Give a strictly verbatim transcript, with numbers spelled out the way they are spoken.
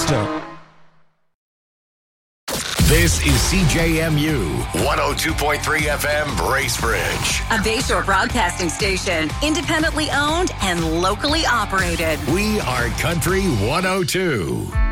Stone. This is C J M U one oh two point three F M Bracebridge. A Bayshore broadcasting station, independently owned and locally operated. We are Country one oh two.